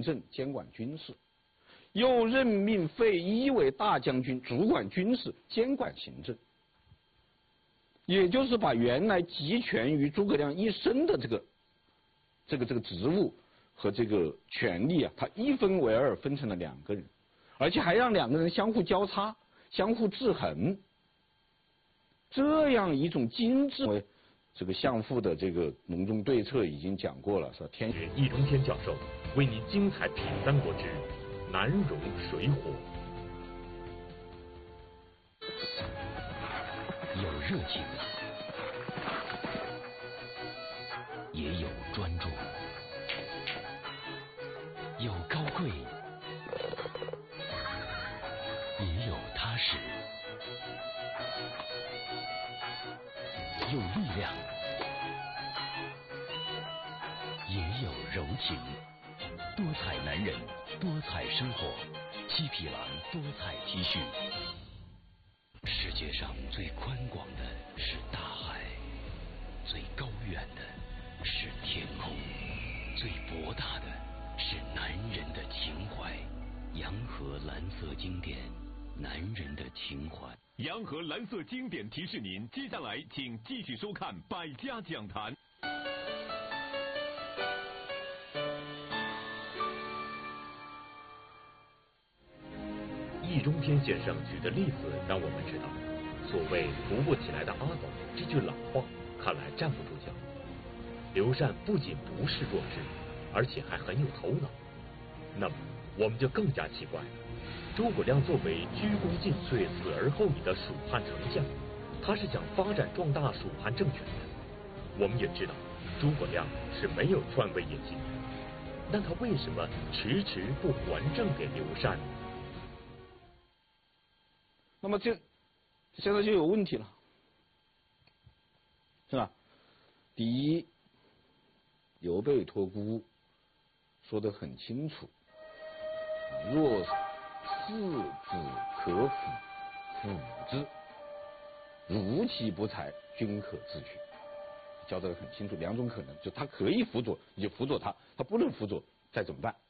行政，监管军事，又任命费祎为大将军，主管军事，监管行政。也就是把原来集权于诸葛亮一身的这个职务和这个权力啊，他一分为二，分成了两个人，而且还让两个人相互交叉、相互制衡。这样一种精致，这个相父的这个隆中对策已经讲过了，是吧？ 易中天教授为您精彩品三国之南荣水火。 有热情，也有专注；有高贵，也有踏实；有力量，也有柔情。多彩男人，多彩生活，七匹狼多彩 T 恤。世界上最宽广的是大海，最高远的是天空，最博大的是男人的情怀。洋河蓝色经典，男人的情怀。 洋河蓝色经典提示您，接下来请继续收看百家讲坛。易中天先生举的例子让我们知道，所谓扶不起来的阿斗这句老话看来站不住脚。刘禅不仅不是弱智，而且还很有头脑。那么我们就更加奇怪了，诸葛亮作为鞠躬尽瘁死而后已的蜀汉丞相，他是想发展壮大蜀汉政权的。我们也知道诸葛亮是没有篡位野心的，那他为什么迟迟不还政给刘禅呢？ 那么现在就有问题了，是吧？第一，刘备托孤说得很清楚，若四子可辅，辅之；如其不才，均可自取。交代得很清楚，两种可能，就他可以辅佐，你就辅佐他；他不能辅佐，再怎么办？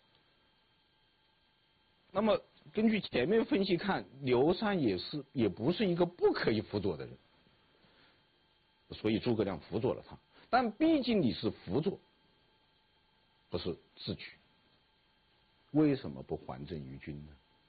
那么根据前面分析看，刘禅也不是一个不可以辅佐的人，所以诸葛亮辅佐了他。但毕竟你是辅佐，不是自取，为什么不还政于君呢？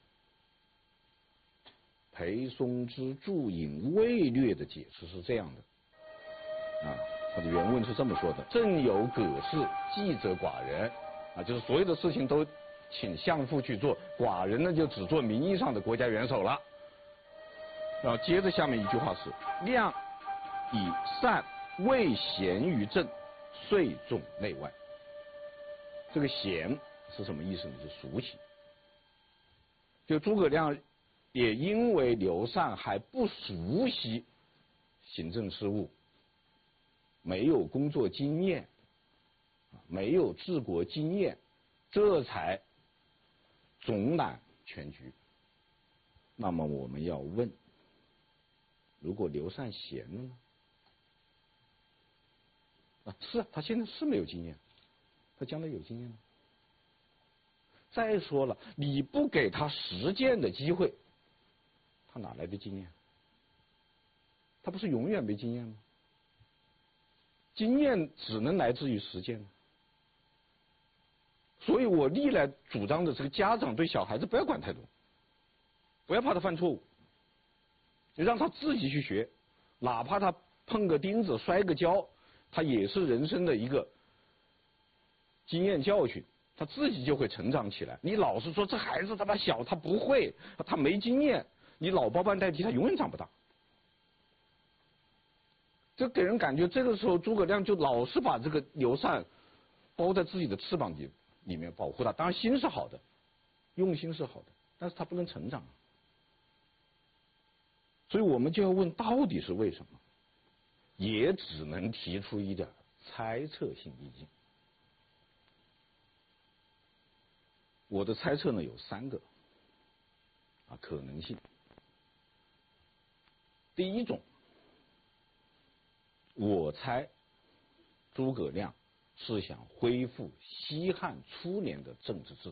裴松之注引魏略的解释是这样的啊，他的原文是这么说的：政有葛氏，计则寡人啊，就是所有的事情都请相父去做，寡人呢就只做名义上的国家元首了。然后接着下面一句话是：亮以善未贤于政，遂重内外。这个贤是什么意思呢？是熟悉。就诸葛亮也因为刘禅还不熟悉行政事务，没有工作经验，没有治国经验，这才总揽全局。那么我们要问，如果刘禅闲了呢？是他现在是没有经验，他将来有经验吗？再说了，你不给他实践的机会，他哪来的经验？他不是永远没经验吗？经验只能来自于实践。所以我历来主张的这个家长对小孩子不要管太多，不要怕他犯错误，你让他自己去学，哪怕他碰个钉子摔个跤，他也是人生的一个经验教训，他自己就会成长起来。你老是说这孩子他妈小，他不会，他没经验，你老包办代替，他永远长不大。这给人感觉这个时候诸葛亮就老是把这个刘禅包在自己的翅膀里面保护他，当然心是好的，用心是好的，但是他不能成长。所以我们就要问，到底是为什么？也只能提出一点猜测性意见。我的猜测呢有3个可能性。第一种，我猜诸葛亮是想恢复西汉初年的政治制度。